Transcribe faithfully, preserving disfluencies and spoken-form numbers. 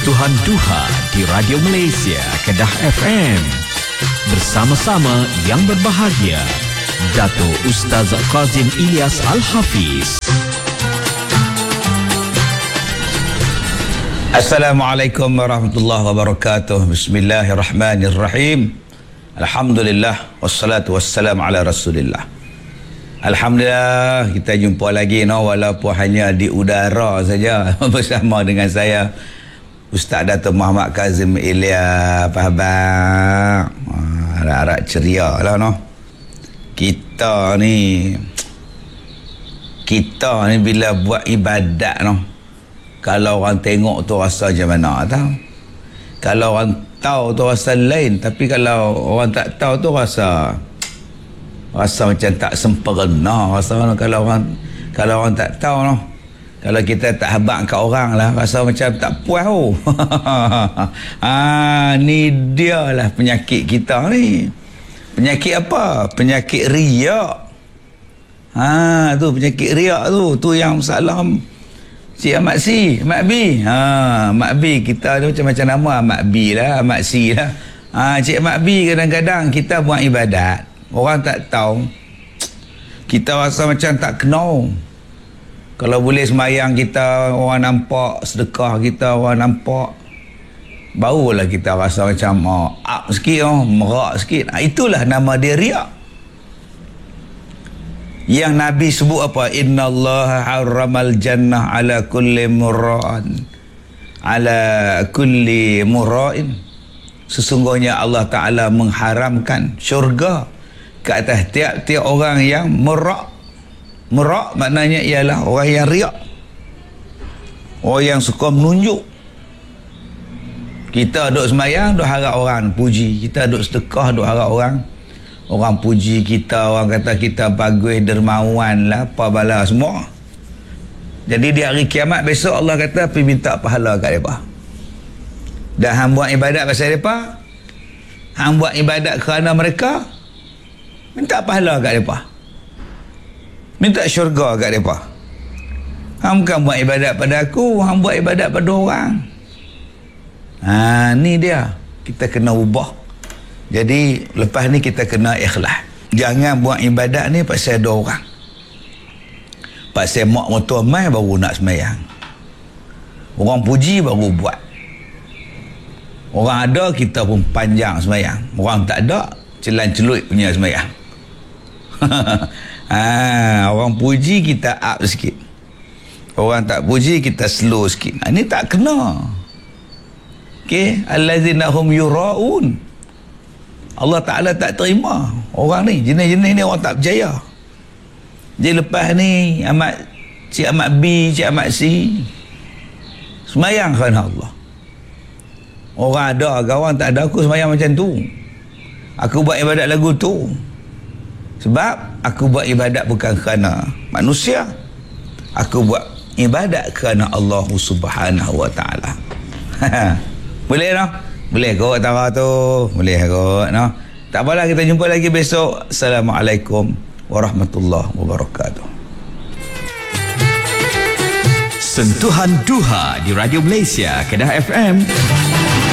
Sentuhan Duha di Radio Malaysia Kedah F M. Bersama-sama yang berbahagia, Dato' Ustaz Kazim Ilyas Al-Hafiz. Assalamualaikum warahmatullahi wabarakatuh. Bismillahirrahmanirrahim. Alhamdulillah wassalatu wassalamu ala Rasulillah. Alhamdulillah kita jumpa lagi no, walaupun hanya di udara saja bersama dengan saya Ustaz Dato' Muhammad Kazim Ilyas. Apa khabar? Harap-harap ceria lah no. Kita ni Kita ni bila buat ibadat no, kalau orang tengok tu rasa macam mana tahu. Kalau orang tahu tu rasa lain, tapi kalau orang tak tahu tu rasa rasa macam tak sempurna. Rasa kalau orang kalau orang tak tahu no, kalau kita tak habaq kat orang lah, rasa macam tak puas oh. Ah, ni dia lah penyakit kita ni. Penyakit apa? Penyakit riak. Ha, tu penyakit riak tu. Tu yang salah Cik Ahmad Si, Ahmad B. Ha, Ahmad B kita tu macam-macam nama, Ahmad B lah, Ahmad Si lah. Ha, Cik Ahmad B kadang-kadang kita buat ibadat, orang tak tahu, kita rasa macam tak kenal. Kalau boleh semayang kita, orang nampak, sedekah kita, orang nampak, barulah kita rasa macam oh, up sikit, oh, merak sikit. Ha, itulah nama dia riak. Yang Nabi sebut apa? Inna Allah harramal jannah ala kulli murra'an ala kulli murra'in. Sesungguhnya Allah Ta'ala mengharamkan syurga ke atas tiap-tiap orang yang merak. Merak maknanya ialah orang yang riak, orang yang suka menunjuk. Kita duduk semayang, duduk harap orang puji. Kita duduk sedekah, duduk harap orang orang puji kita, orang kata kita bagus, dermawan lah, apa bala semua. Jadi di hari kiamat besok Allah kata pergi minta pahala kat mereka. Dan hang buat ibadat pasal mereka, hang buat ibadat kerana mereka, minta pahala kat mereka, minta syurga kat mereka. Hang bukan buat ibadat pada aku, hang buat ibadat pada orang. Ha, ni dia, kita kena ubah. Jadi lepas ni kita kena ikhlas. Jangan buat ibadat ni pasal ada orang, pasal mak motor mai baru nak semayang, orang puji baru buat. Orang ada kita pun panjang semayang, orang tak ada celan-celut punya semayang. Ha, orang puji kita up sikit, orang tak puji kita slow sikit. Ha, ni tak kena. Okey, allazina hum yura'un. Allah Ta'ala tak terima orang ni, jenis-jenis ni orang tak percaya. Jadi lepas ni Ahmad, Cik Ahmad B, Cik Ahmad C semayang kerana Allah. Orang ada, kawan tak ada, aku semayang macam tu. Aku buat ibadat lagu tu sebab aku buat ibadat bukan kerana manusia, aku buat ibadat kerana Allah Subhanahu Wa Ta'ala. Boleh tak? No? Boleh kot Tara tu. Boleh kot no? Tak apalah, kita jumpa lagi besok. Assalamualaikum warahmatullahi wabarakatuh. Sentuhan Duha di Radio Malaysia Kedah F M.